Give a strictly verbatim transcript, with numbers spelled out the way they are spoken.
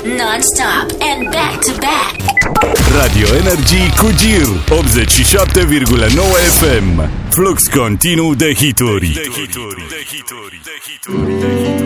non-stop and back-to-back. Radio Energy cu Gir optzeci și șapte virgulă nouă F M. Flux continuu de hituri. De hituri. De hituri. De hituri.